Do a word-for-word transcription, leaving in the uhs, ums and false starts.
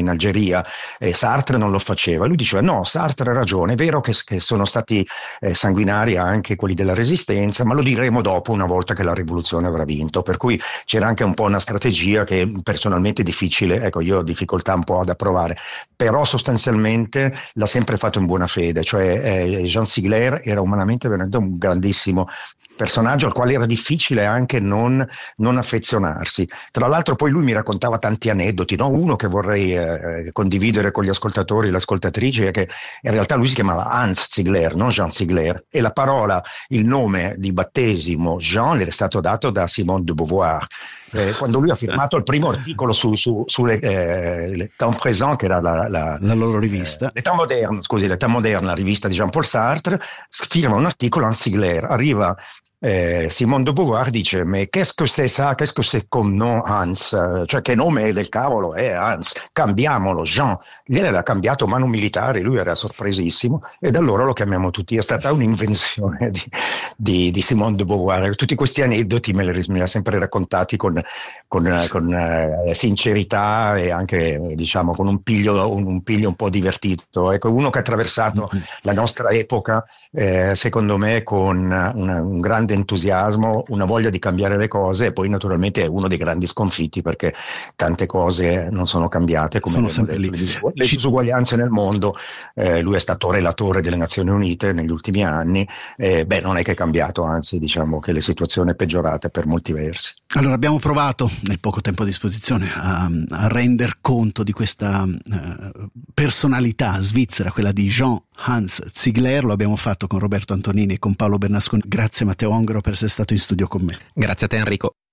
in Algeria, e Sartre non lo faceva. Lui diceva no, Sartre ha ragione, è vero che, che sono stati eh, sanguinari anche quelli della Resistenza, ma lo diremo dopo, una volta che la rivoluzione avrà vinto. Per cui c'era anche un po' una strategia che personalmente è difficile, ecco, io ho difficoltà un po' ad approvare, però sostanzialmente l'ha sempre fatto in buona fede, cioè eh, Jean Siglair era umanamente veramente un grandissimo personaggio al quale era difficile anche non, non affezionarsi. Tra l'altro poi lui mi raccontava tanti aneddoti, no? Uno che vorrei eh, condividere con gli ascoltatori e le ascoltatrici è che in realtà lui si chiamava Hans Ziegler, non Jean Siglair, e la parola, il nome di battesimo Jean le è stato dato da Simone de Beauvoir. Eh, quando lui ha firmato il primo articolo su, su, sulle eh, le Temps Présent, che era la, la, la loro rivista, eh, l'État moderne, scusi, l'État moderne, la rivista di Jean-Paul Sartre, firma un articolo a Siglair, arriva Eh, Simone de Beauvoir, dice ma qu'est-ce que c'est ça, qu'est-ce que c'est comme nom Hans, cioè che nome del cavolo è Hans, cambiamolo Jean. Gliene aveva cambiato mano militare, lui era sorpresissimo e da allora lo chiamiamo tutti. È stata un'invenzione di, di, di Simone de Beauvoir. Tutti questi aneddoti me li, me li ha sempre raccontati con, con, con eh, sincerità e anche diciamo con un piglio un, un piglio un po' divertito. Ecco, uno che ha attraversato mm-hmm. la nostra epoca eh, secondo me con una, un grande entusiasmo, una voglia di cambiare le cose, e poi naturalmente è uno dei grandi sconfitti perché tante cose non sono cambiate, come sono sempre detto, lì. le, le disuguaglianze nel mondo. Eh, lui è stato relatore delle Nazioni Unite negli ultimi anni, eh, beh non è che è cambiato, anzi diciamo che la situazione è peggiorata per molti versi. Allora abbiamo provato nel poco tempo a disposizione a, a render conto di questa uh, personalità svizzera, quella di Jean Hans Ziegler. Lo abbiamo fatto con Roberto Antonini e con Paolo Bernasconi. Grazie Matteo Ongaro per essere stato in studio con me. Grazie a te Enrico.